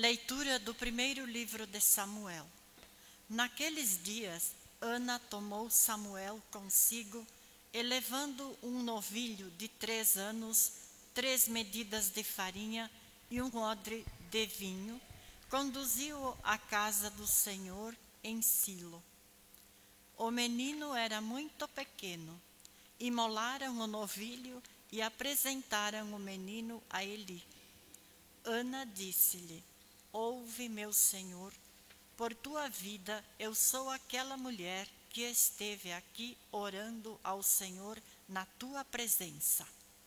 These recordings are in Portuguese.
Leitura do primeiro livro de Samuel. Naqueles dias, Ana tomou Samuel consigo e, levando um novilho de 3 anos, 3 medidas de farinha e um odre de vinho, conduziu-o à casa do Senhor em Silo. O menino era muito pequeno. Imolaram o novilho e apresentaram o menino a Eli. Ana disse-lhe: Ouve, meu senhor, por tua vida eu sou aquela mulher que esteve aqui orando ao Senhor na tua presença.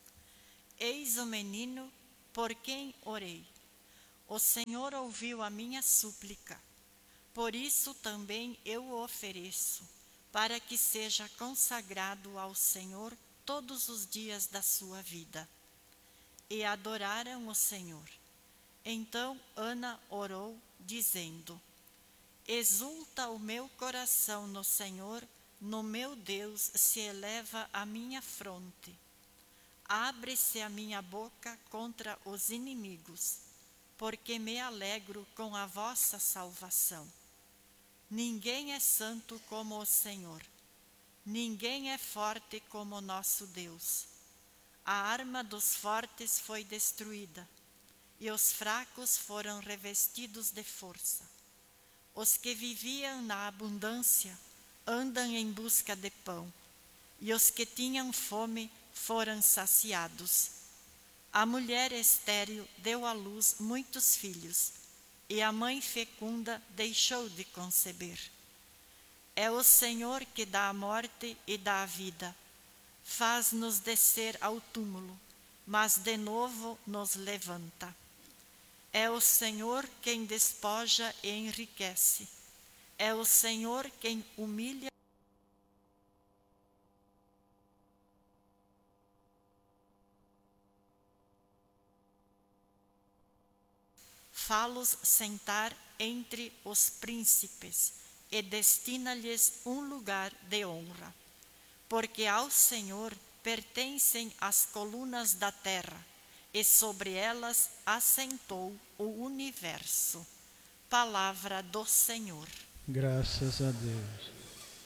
Eis o menino por quem orei. O Senhor ouviu a minha súplica. Por isso também eu o ofereço, para que seja consagrado ao Senhor todos os dias da sua vida. E adoraram o Senhor. Então Ana orou, dizendo: Exulta o meu coração no Senhor, no meu Deus se eleva a minha fronte. Abre-se a minha boca contra os inimigos, porque me alegro com a vossa salvação. Ninguém é santo como o Senhor. Ninguém é forte como nosso Deus. A arma dos fortes foi destruída, e os fracos foram revestidos de força. Os que viviam na abundância andam em busca de pão, e os que tinham fome foram saciados. A mulher estéril deu à luz muitos filhos, e a mãe fecunda deixou de conceber. É o Senhor que dá a morte e dá a vida. Faz-nos descer ao túmulo, mas de novo nos levanta. É o Senhor quem despoja e enriquece. É o Senhor quem humilha. Fá-los sentar entre os príncipes e destina-lhes um lugar de honra. Porque ao Senhor pertencem as colunas da terra, e sobre elas assentou o universo. Palavra do Senhor. Graças a Deus.